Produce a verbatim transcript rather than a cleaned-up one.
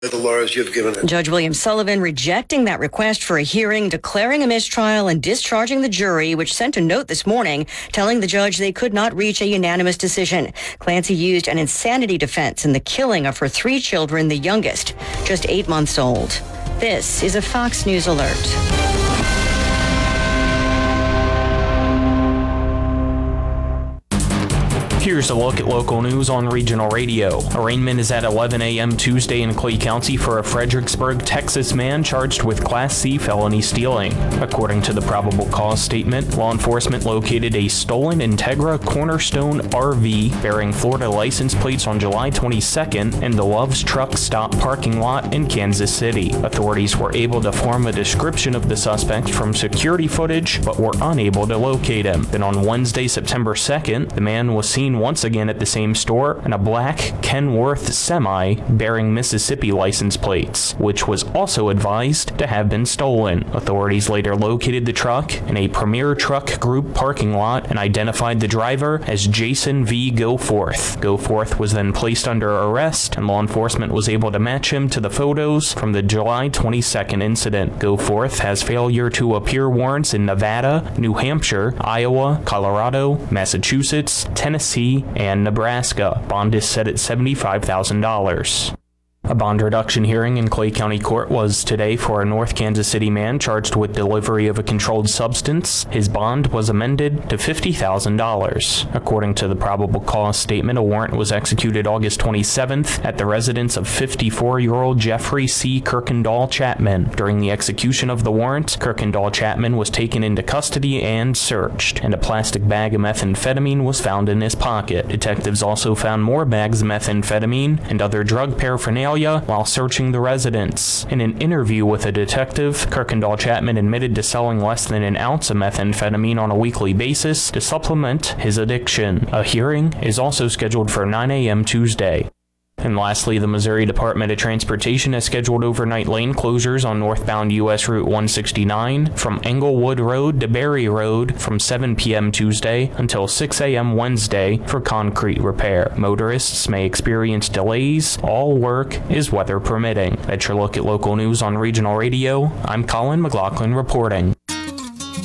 The lawyers you've given it. Judge William Sullivan rejecting that request for a hearing, declaring a mistrial and discharging the jury, which sent a note this morning telling the judge they could not reach a unanimous decision. Clancy used an insanity defense in the killing of her three children, the youngest just eight months old. This is a Fox News Alert. Here's a look at local news on Regional Radio. Arraignment is at eleven a.m. Tuesday in Clay County for a Fredericksburg, Texas man charged with Class C felony stealing. According to the probable cause statement, law enforcement located a stolen Integra Cornerstone R V bearing Florida license plates on July twenty-second in the Love's Truck Stop parking lot in Kansas City. Authorities were able to form a description of the suspect from security footage, but were unable to locate him. Then on Wednesday, September second, the man was seen once again at the same store in a black Kenworth semi bearing Mississippi license plates, which was also advised to have been stolen. Authorities later located the truck in a Premier Truck Group parking lot and identified the driver as Jason V. Goforth. Goforth was then placed under arrest, and law enforcement was able to match him to the photos from the July twenty-second incident. Goforth has failure to appear warrants in Nevada, New Hampshire, Iowa, Colorado, Massachusetts, Tennessee, and Nebraska. Bond is set at seventy-five thousand dollars. A bond reduction hearing in Clay County Court was today for a North Kansas City man charged with delivery of a controlled substance. His bond was amended to fifty thousand dollars. According to the probable cause statement, a warrant was executed August twenty-seventh at the residence of fifty-four-year-old Jeffrey C. Kirkendall Chapman. During the execution of the warrant, Kirkendall Chapman was taken into custody and searched, and a plastic bag of methamphetamine was found in his pocket. Detectives also found more bags of methamphetamine and other drug paraphernalia while searching the residence. In an interview with a detective, Kirkendall Chapman admitted to selling less than an ounce of methamphetamine on a weekly basis to supplement his addiction. A hearing is also scheduled for nine a.m. Tuesday. And lastly, the Missouri Department of Transportation has scheduled overnight lane closures on northbound U S Route one sixty-nine from Englewood Road to Berry Road from seven p.m. Tuesday until six a.m. Wednesday for concrete repair. Motorists may experience delays. All work is weather permitting. That's your look at local news on Regional Radio. I'm Colin McLaughlin reporting.